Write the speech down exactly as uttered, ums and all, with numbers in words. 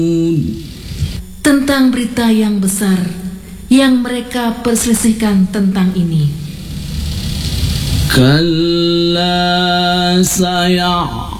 tentang berita yang besar yang mereka perselisihkan tentang ini. Kalla saya